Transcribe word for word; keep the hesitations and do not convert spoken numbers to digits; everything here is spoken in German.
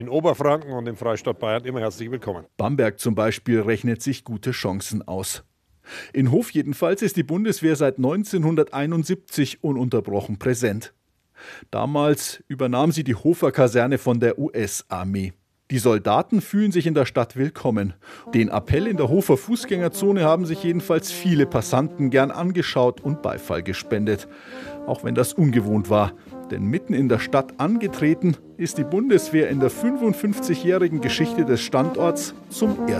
In Oberfranken und im Freistaat Bayern immer herzlich willkommen. Bamberg zum Beispiel rechnet sich gute Chancen aus. In Hof jedenfalls ist die Bundeswehr seit neunzehnhunderteinundsiebzig ununterbrochen präsent. Damals übernahm sie die Hofer Kaserne von der U S-Armee. Die Soldaten fühlen sich in der Stadt willkommen. Den Appell in der Hofer Fußgängerzone haben sich jedenfalls viele Passanten gern angeschaut und Beifall gespendet. Auch wenn das ungewohnt war. Denn mitten in der Stadt angetreten ist die Bundeswehr in der fünfundfünfzigjährigen Geschichte des Standorts zum ersten Mal.